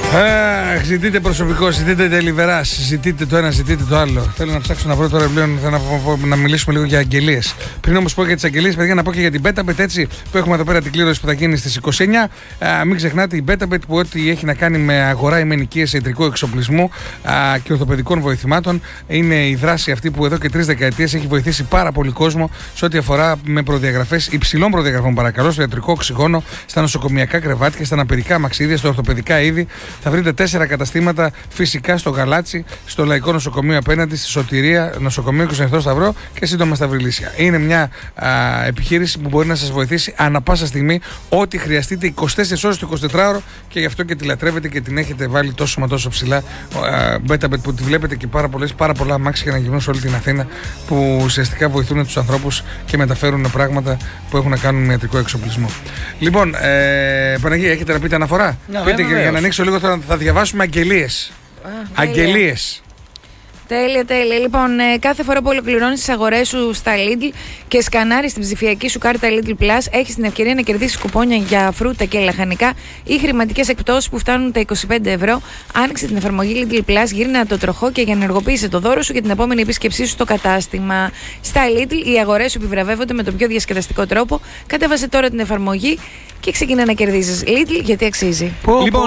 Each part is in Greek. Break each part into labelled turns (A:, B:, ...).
A: Ζητείτε προσωπικό, ζητείτε τελειβερά, ζητείτε το ένα, ζητείτε το άλλο. Θέλω να ψάξω να βρω τώρα πλέον, να μιλήσουμε λίγο για αγγελίες. Πριν όμως πω για τις αγγελίες, παιδιά, να πω και για την BetaBet, έτσι, που έχουμε εδώ πέρα την κλήρωση που θα γίνει στις 29. Μην ξεχνάτε η BetaBet, που ό,τι έχει να κάνει με αγορά ή με ενοικίαση ιατρικού εξοπλισμού και ορθοπαιδικών βοηθημάτων, είναι η δράση αυτή που εδώ και 3 δεκαετίες έχει βοηθήσει πάρα πολύ κόσμο σε ό,τι αφορά με προδιαγραφές υψηλών προδιαγραφών, παρακαλώ, στο ιατρικό οξυγόνο, στα νοσοκομιακά κρεβάτια, στα αναπηρικά μαξίδια, στα ορθοπαιδικά είδη. Θα βρείτε 4 καταστήματα φυσικά στο Γαλάτσι, στο Λαϊκό Νοσοκομείο απέναντι, στη Σωτηρία, Νοσοκομείο Κωνσταντινό Σταυρό και σύντομα στα Βρυλίσια. Είναι μια επιχείρηση που μπορεί να σας βοηθήσει ανά πάσα στιγμή, ό,τι χρειαστείτε 24 ώρες το 24ωρο, και γι' αυτό και τη λατρεύετε και την έχετε βάλει τόσο μα τόσο ψηλά. BetaBet, που τη βλέπετε και πάρα πολλά αμάξια για να γυρνούν σε όλη την Αθήνα, που ουσιαστικά βοηθούν τους ανθρώπους και μεταφέρουν πράγματα που έχουν να κάνουν με ιατρικό εξοπλισμό. Λοιπόν, Παναγία, έχετε να πείτε αναφορά? Πείτε, για να ανοίξω λίγο, θα διαβάσουμε αγγελίες. Αγγελίες.
B: Τέλεια, τέλεια. Λοιπόν, κάθε φορά που ολοκληρώνεις τις αγορές σου στα Lidl και σκανάρεις την ψηφιακή σου κάρτα Lidl Plus, έχεις την ευκαιρία να κερδίσεις κουπόνια για φρούτα και λαχανικά ή χρηματικές εκπτώσεις που φτάνουν τα 25 ευρώ. Άνοιξε την εφαρμογή Lidl Plus, γύρνα το τροχό και ενεργοποίησε το δώρο σου για την επόμενη επίσκεψή σου στο κατάστημα. Στα Lidl, οι αγορές σου επιβραβεύονται με τον πιο διασκεδαστικό τρόπο. Κατέβασε τώρα την εφαρμογή και ξεκινά να κερδίζεις. Lidl, γιατί αξίζει.
A: Λοιπόν,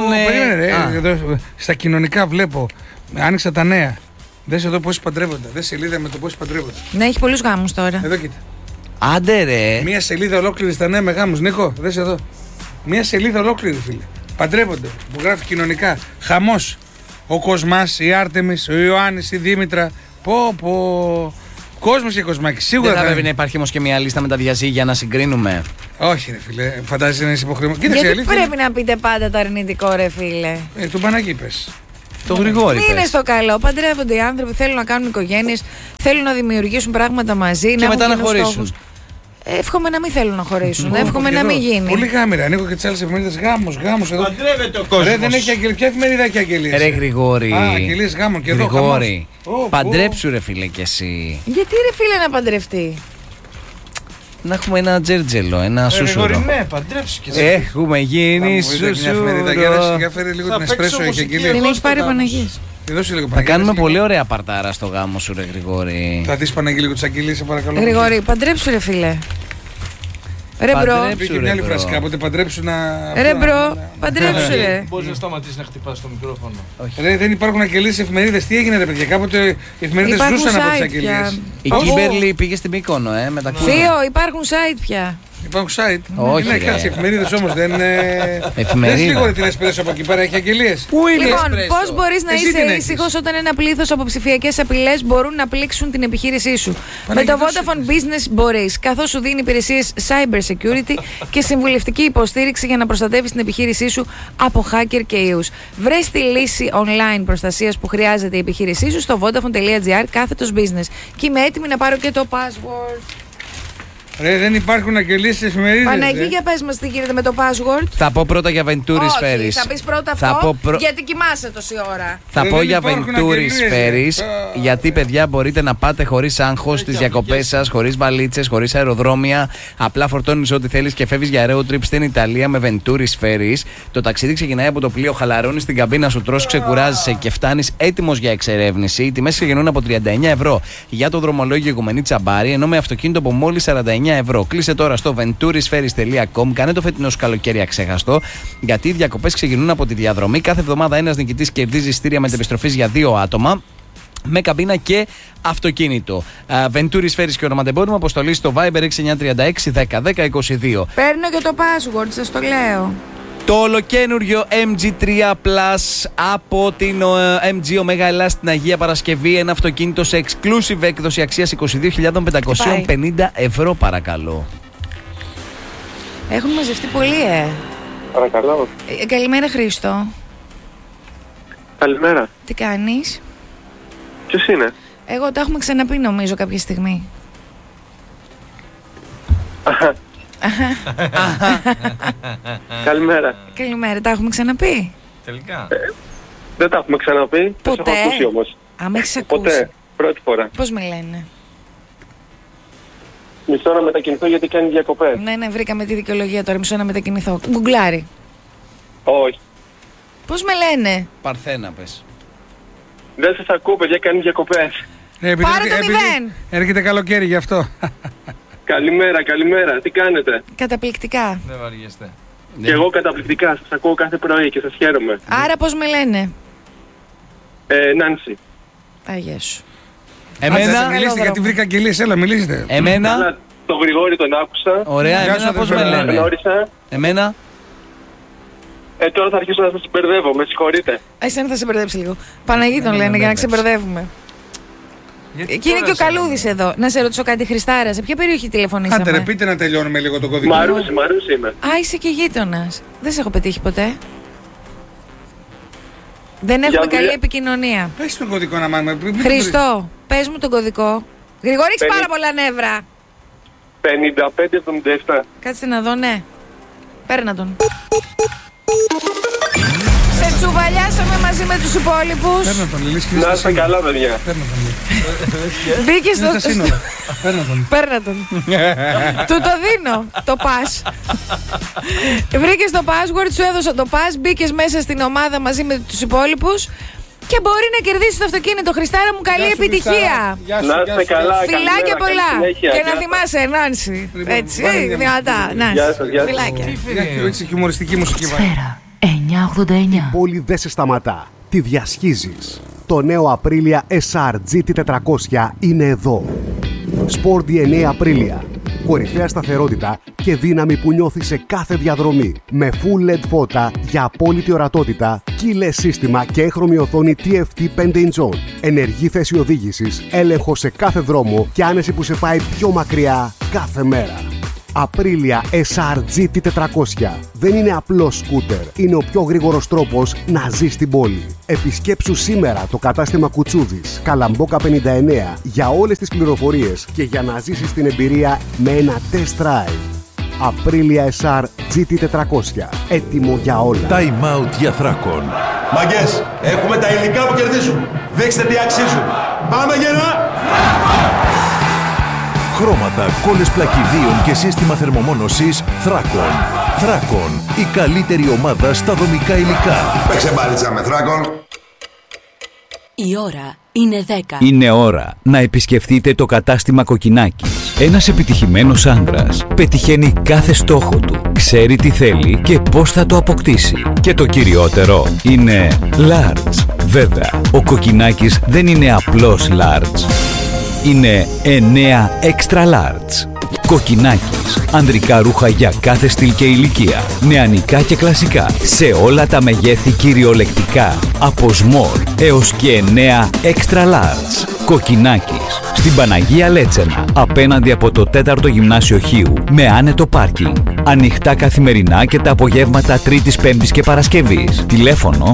A: στα κοινωνικά βλέπω, άνοιξα τα νέα. Δες εδώ πόσοι παντρεύονται. Δες σελίδα με το πόσοι παντρεύονται.
B: Ναι, έχει πολλούς γάμους τώρα.
A: Εδώ κοίτα.
C: Άντε ρε.
A: Μία σελίδα ολόκληρη στα νέα με γάμους. Νίκο, δες εδώ. Μία σελίδα ολόκληρη, φίλε. Παντρεύονται. Που γράφει κοινωνικά. Χαμός. Ο Κοσμάς, η Άρτεμις, ο Ιωάννης, η Δήμητρα. Πω. Κόσμος και Κοσμάκη. Σίγουρα
C: δεν θα πρέπει να υπάρχει όμως και μια λίστα με τα διαζύγια να συγκρίνουμε.
A: Όχι, ρε φίλε. Φαντάζεσαι να είσαι υποχρεωμένο.
B: Γιατί πρέπει να πείτε πάντα το αρνητικό, ρε φίλε.
A: Του Παναγί πες.
C: Το Γρηγόρη.
B: Μην είναι στο καλό. Παντρεύονται οι άνθρωποι, θέλουν να κάνουν οικογένειες, θέλουν να δημιουργήσουν πράγματα μαζί.
C: Και μετά να χωρίσουν.
B: Εύχομαι να μην θέλουν να χωρίσουν. Εύχομαι να μην γίνει.
A: Πολύ γάμηρα. Ανοίγω και τις άλλες εφημερίδες. Γάμος εδώ.
D: Παντρεύεται ο κόσμος.
A: Ρε, δεν έχει αγγελίες. Ποια εφημερίδα έχει αγγελίες?
C: Ρε Γρηγόρη.
A: Αγγελίες γάμων και εδώ.
C: Γρηγόρη. Παντρέψου ρε φίλε κι εσύ.
B: Γιατί ρε φίλε να παντρευτεί?
C: Να έχουμε ένα τζέρτζελο, ένα σούσουρο.
D: Ναι, παντρέψου και εσύ.
C: Έχουμε γίνει σούσουρο.
A: Για φέρε λίγο την εσπρέσο και αγγελίες.
B: Δεν έχει πάρει ο Παναγής.
C: Θα κάνουμε πολύ ωραία παρτάρα στο γάμο σου ρε Γρηγόρη.
A: Θα δεις Παναγί λίγο τις αγγελίες, σε παρακαλώ.
B: Γρηγόρη, παντρέψου ρε φίλε. Ρε μπρο.
A: Πήγε μια άλλη φράση κάποτε, παντρέψου να...
B: Ρε μπρο, παντρέψου ρε.
D: Μπορείς να σταματήσεις να χτυπάς το μικρόφωνο?
A: Ρε, δεν υπάρχουν αγγελίες στις εφημερίδες. Τι έγινε ρε παιδιά? Κάποτε οι εφημερίδες ζούσαν από τις αγγελίες.
C: Η Κίμπερλι πήγε στην Μύκονο, μεταξύ.
B: Θείο, υπάρχουν site πια.
A: Υπάρχουν site.
C: Όχι.
A: Ναι, κάτσε, εφημερίδες όμως δεν είναι.
C: Εφημερίδα.
A: Δεν λίγο την εσπρέσο από εκεί πέρα, έχει αγγελίες.
C: Πού είναι
B: Λοιπόν,
C: εσπρέσο?
B: πώς μπορείς να
A: Εσύ
B: είσαι ήσυχος όταν ένα πλήθος από ψηφιακές απειλές μπορούν να πλήξουν την επιχείρησή σου? Με το Vodafone Business μπορείς, καθώς σου δίνει υπηρεσίες cyber security και συμβουλευτική υποστήριξη για να προστατεύεις την επιχείρησή σου από hacker και ιούς. Βρες τη λύση online προστασίας που χρειάζεται η επιχείρησή σου στο vodafone.gr/business. Και είμαι έτοιμη να πάρω και το password.
A: Ρε, δεν υπάρχουν αγγελίες στις εφημερίδες.
B: Παναγί, για πες μας τι γίνεται με το password.
C: Θα πω πρώτα για Venturi Ferries.
B: Θα πεις πρώτα αυτό, γιατί κοιμάσαι τόση ώρα.
C: Θα πω για Venturi Ferries, γιατί παιδιά μπορείτε να πάτε χωρίς άγχος στις διακοπές σας, χωρίς βαλίτσες, χωρίς αεροδρόμια. Απλά φορτώνεις ό,τι θέλεις και φεύγεις για road trip στην Ιταλία με Venturi Ferries. Το ταξίδι ξεκινάει από το πλοίο, χαλαρώνεις την καμπίνα σου, τρως, ξεκουράζεσαι και φτάνεις έτοιμος για εξερεύνηση. Οι τιμές ξεκινούν από 39 ευρώ για το δρομολόγιο Οικουμενή Τσαμπάρη, ενώ με αυτοκίνητο από μόλις 49 ευρώ. Κλείσε τώρα στο venturisferries.com. Κάνε το φετινό σου καλοκαίρι αξέχαστο, γιατί οι διακοπές ξεκινούν από τη διαδρομή. Κάθε εβδομάδα ένας νικητής κερδίζει ειστήρια μετεπιστροφής για 2 άτομα, με καμπίνα και αυτοκίνητο. Venturi Ferries και ονοματεμπόρημα, αποστολή στο Viber 6936 10 10 22.
B: Παίρνω και το password, σας το λέω.
C: Το ολοκένουργιο MG3 Plus από την MG Omega Ελλάς στην Αγία Παρασκευή. Ένα αυτοκίνητο σε exclusive έκδοση αξίας 22.550 ευρώ, παρακαλώ.
B: Έχουν μαζευτεί πολύ,
E: Παρακαλώ.
B: Καλημέρα, Χρήστο.
E: Καλημέρα.
B: Τι κάνεις?
E: Ποιος είναι?
B: Εγώ τα έχουμε ξαναπεί νομίζω κάποια στιγμή.
E: Καλημέρα.
B: Καλημέρα, τα έχουμε ξαναπεί?
D: Τελικά.
E: Δεν τα έχουμε ξαναπεί.
B: Ποτέ?
E: Δεν σε έχω ακούσει όμως.
B: Με έχεις ακούσει?
E: Ποτέ. Πρώτη φορά.
B: Πώς με λένε?
E: Μισό να μετακινηθώ γιατί κάνει διακοπές.
B: Ναι, βρήκαμε τη δικαιολογία τώρα. Μισό να μετακινηθώ. Γκουγκλάρι.
E: Όχι.
B: Πώς με λένε?
C: Παρθένα, πες.
E: Δεν σας ακούω, παιδιά, κάνει διακοπές.
B: Πάρε το 0.
A: Έρχεται καλοκαίρι γι' αυτό.
E: Καλημέρα. Τι κάνετε?
B: Καταπληκτικά.
D: Δεν βαριέστε.
E: Και εγώ καταπληκτικά. Σας ακούω κάθε πρωί και σας χαίρομαι.
B: Άρα πώς με λένε?
E: Νάνση.
B: Αγία σου.
C: Εμένα.
A: Μιλήστε γιατί βρήκα αγγελίες, έλα μιλήστε.
C: Εμένα.
E: Καλά, τον Γρηγόρη τον άκουσα.
C: Ωραία,
A: Γεια σου,
C: εμένα πώς με
A: αδερφέ.
C: λένε.
E: Γνώρισα.
C: Εμένα.
E: Τώρα θα αρχίσω να σας μπερδεύω, με συγχωρείτε.
B: Εσένα θα σε μπερδέψει λίγο. Παναγί τον λένε για να ξεμπερδεύουμε. Εκεί είναι και ο Καλούδης εδώ. Να σε ρωτήσω κάτι, Χριστάρα, σε ποια περιοχή τηλεφωνήσαμε?
A: Άντε ρε, πείτε να τελειώνουμε λίγο το κωδικό.
E: Μαρούση είμαι.
B: Α, είσαι και γείτονας. Δεν σε έχω πετύχει ποτέ. Δεν έχουμε καλή επικοινωνία.
A: Πες τον κωδικό να μάθουμε.
B: Χριστό, πες μου τον κωδικό. Γρηγόρη, έχεις πάρα πολλά νεύρα.
E: 55-77.
B: Κάτσε να δω, ναι. Παίρνα τον. Σε τσουβαλιάσαμε μαζί με τους υπόλοιπους.
A: Παίρνα τον, Λίλης, και
E: Να είστε καλά, παιδιά.
A: Παίρνα τον.
B: Μπήκε
A: Είναι στα
B: στο...
A: σύνορα. Παίρνα τον.
B: Παίρνα τον. Του το δίνω, το pass. Βρήκες το password, σου έδωσα το pass, μπήκες μέσα στην ομάδα μαζί με τους υπόλοιπους και μπορεί να κερδίσεις το αυτοκίνητο. Χριστάρα μου, καλή
A: Γεια σου,
B: επιτυχία.
A: Χριστάρα. Γεια σου,
E: Να
A: γεια
E: είστε
A: σου,
E: καλά.
A: γεια σου.
B: Φιλάκια
E: Καλημέρα,
B: πολλά.
E: καλή συνέχεια.
B: Και
E: Γεια
B: να
E: σας.
B: θυμάσαι, Νάνση.
A: Λοιπόν,
B: Έτσι,
A: βάλε μια
B: δυνατά. Νάνση.
E: Γεια σας, γεια σας.
B: Φιλάκια.
A: Έτσι χιουμοριστική μουσική βάζει.
F: Σφαίρα 989.
G: Πόλη δεν σε σταματά. Τη διασχίζεις. Το νέο Aprilia SR GT400 είναι εδώ. Sport DNA Aprilia. Κορυφαία σταθερότητα και δύναμη που νιώθει σε κάθε διαδρομή. Με full LED φώτα για απόλυτη ορατότητα, keyless σύστημα και έγχρωμη οθόνη TFT 5 inch. Ενεργή θέση οδήγησης, έλεγχο σε κάθε δρόμο και άνεση που σε πάει πιο μακριά κάθε μέρα. Aprilia SR GT400. Δεν είναι απλό σκούτερ. Είναι ο πιο γρήγορος τρόπος να ζεις στην πόλη. Επισκέψου σήμερα το κατάστημα Κουτσούδης, Καλαμπόκα 59, για όλες τις πληροφορίες και για να ζήσεις την εμπειρία με ένα test drive. Aprilia SR GT400. Έτοιμο για όλα.
H: Time out για Θράκον.
I: Μαγκές, έχουμε τα υλικά που κερδίζουν. Δείξτε τι αξίζουν. Πάμε γερά!
H: Χρώματα, κόλλες πλακιδίων και σύστημα θερμομόνωσης Θράκον. Θράκον, η καλύτερη ομάδα στα δομικά υλικά.
I: Παίξε μπάλιτσα με Θράκον.
F: Η ώρα είναι 10.
J: Είναι ώρα να επισκεφτείτε το κατάστημα Κοκκινάκης. Ένας επιτυχημένος άντρας πετυχαίνει κάθε στόχο του, ξέρει τι θέλει και πώς θα το αποκτήσει. Και το κυριότερο είναι large. Βέβαια, ο Κοκκινάκης δεν είναι απλώς large. Είναι 9 extra large. Κοκκινάκης. Ανδρικά ρούχα για κάθε στυλ και ηλικία. Νεανικά και κλασικά. Σε όλα τα μεγέθη κυριολεκτικά. Από small έως και 9 extra large. Κοκκινάκης. Στην Παναγία Λέτσενα. Απέναντι από το 4ο Γυμνάσιο Χίου. Με άνετο πάρκινγκ. Ανοιχτά καθημερινά και τα απογεύματα Τρίτης, Πέμπτης και Παρασκευής. Τηλέφωνο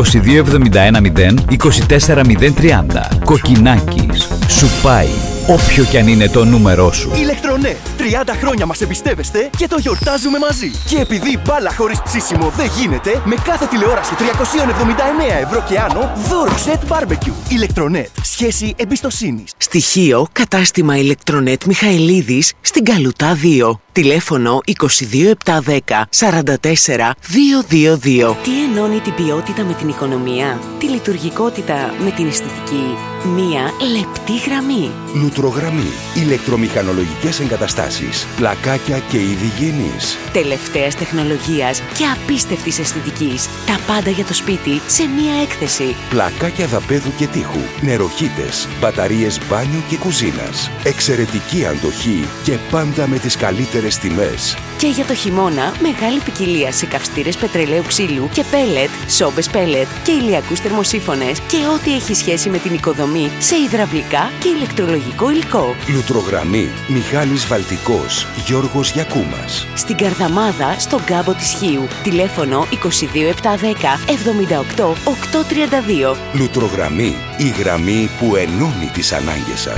J: 2271 0 24030. Κοκκινάκης. Σου πάει όποιο κι αν είναι το νούμερό σου.
K: Ηλεκτρονέτ. 30 χρόνια μας εμπιστεύεστε και το γιορτάζουμε μαζί. Και επειδή μπάλα χωρίς ψήσιμο δεν γίνεται, με κάθε τηλεόραση 379 ευρώ και άνω, δώρο σετ barbecue. Ηλεκτρονέτ. Σχέση εμπιστοσύνης.
L: Στοιχείο κατάστημα Ηλεκτρονέτ Μιχαηλίδης στην Καλουτά 2. Τηλέφωνο 22710 44 222.
F: Τι ενώνει την ποιότητα με την οικονομία, τη λειτουργικότητα με την αισθητική? Μία λεπτή γραμμή.
I: Λουτρογραμμή. Ηλεκτρομηχανολογικές εγκαταστάσεις. Πλακάκια και είδη γέννης.
F: Τελευταίας τεχνολογίας και απίστευτης αισθητικής. Τα πάντα για το σπίτι σε μία έκθεση.
I: Πλακάκια δαπέδου και τείχου. Νεροχύτες. Μπαταρίες μπάνιου και κουζίνας. Εξαιρετική αντοχή και πάντα με τις καλύτερες τιμές.
F: Και για το χειμώνα, μεγάλη ποικιλία σε καυστήρες πετρελαίου ξύλου και πέλετ, σόμπες πέλετ και ηλιακούς θερμοσύφωνες και ό,τι έχει σχέση με την οικοδομή σε υδραυλικά και ηλεκτρολογικό υλικό.
I: Λουτρογραμμή. Μιχάλης Βαλτικός. Γιώργος Γιακούμας.
F: Στην Καρδαμάδα, στον κάμπο της Χίου. Τηλέφωνο 22710 78 832.
I: Λουτρογραμμή. Η γραμμή που ενώνει τις ανάγκες σας.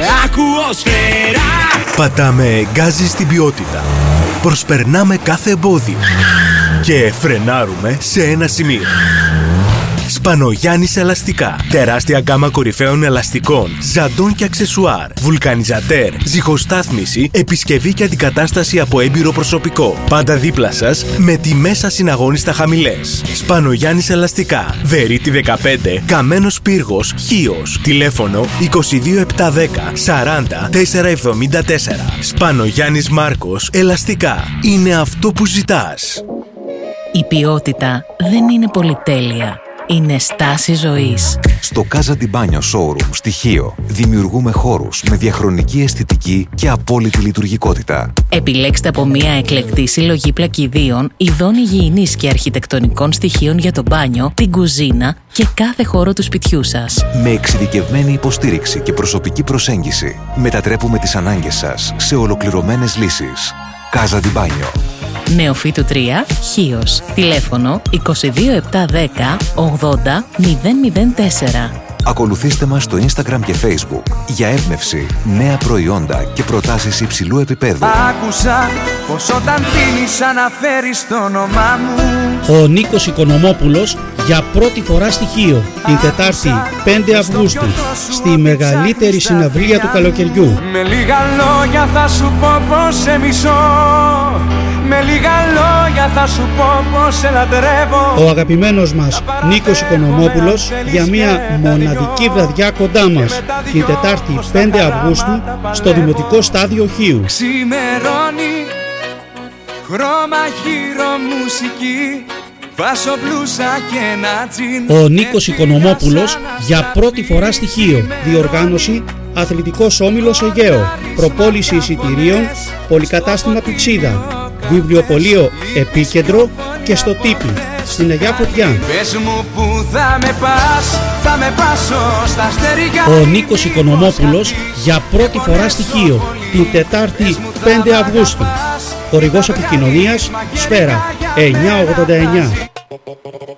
K: Πατάμε γκάζι στην ποιότητα. Προσπερνάμε κάθε εμπόδιο. Και φρενάρουμε σε ένα σημείο.
M: Σπανογιάννης Ελαστικά. Τεράστια γκάμα κορυφαίων ελαστικών, ζαντών και αξεσουάρ. Βουλκανιζατέρ, ζυγοστάθμιση, επισκευή και αντικατάσταση από έμπειρο προσωπικό. Πάντα δίπλα σας με τιμές ασυναγώνιστα χαμηλές. Σπανογιάννης Ελαστικά. Βερίτη 15, Καμένος Πύργος, Χίος. Τηλέφωνο 22710 40 474. Σπανογιάννης Μάρκος Ελαστικά. Είναι αυτό που ζητάς.
N: Η ποιότητα δεν είναι πολυτέλεια. Είναι στάση ζωής.
O: Στο Casa di Bagno Showroom στοιχείο δημιουργούμε χώρους με διαχρονική αισθητική και απόλυτη λειτουργικότητα.
N: Επιλέξτε από μια εκλεκτή συλλογή πλακιδίων, ειδών υγιεινής και αρχιτεκτονικών στοιχείων για το μπάνιο, την κουζίνα και κάθε χώρο του σπιτιού σας.
O: Με εξειδικευμένη υποστήριξη και προσωπική προσέγγιση, μετατρέπουμε τις ανάγκες σας σε ολοκληρωμένες λύσεις. Casa di Bagno.
N: Νεοφύτου 3, Χίος. Τηλέφωνο 22710 80 004.
O: Ακολουθήστε μας στο Instagram και Facebook για έμπνευση, νέα προϊόντα και προτάσεις υψηλού επίπεδου.
P: Άκουσα πως όταν πίνεις αναφέρεις το όνομά μου.
Q: Ο Νίκος Οικονομόπουλος για πρώτη φορά στοιχείο την Τετάρτη 5 Αυγούστου στη μεγαλύτερη συναυλία του καλοκαιριού.
P: Με λίγα λόγια θα σου πω πως σε μισώ. Με λίγα λόγια θα σου πω πως σε λατρεύω.
Q: Ο αγαπημένος μας Νίκος Οικονομόπουλος για μια μοναδική βραδιά κοντά μας την Τετάρτη 5 Αυγούστου στο Δημοτικό Στάδιο Χίου.
P: Ξημερώνει, χρώμα γύρω μουσική, βάζω μπλούζα και ένα τζιν.
Q: Ο Νίκος Οικονομόπουλος για πρώτη φορά στοιχείο. Διοργάνωση Αθλητικός Όμιλος Αιγαίο. Προπόληση εισιτηρίων Πολυκατάστημα Πηξίδα. Βιβλιοπωλείο Επίκεντρο και στο Τύπι στην Αγιά Φωτιά.
P: Πες μου που θα με πας, θα με πάσω στα αστέρια.
Q: Ο Νίκος Οικονομόπουλος για πρώτη φορά στοιχείο την Τετάρτη 5 Αυγούστου. Χορηγός επικοινωνίας Σφαίρα 989.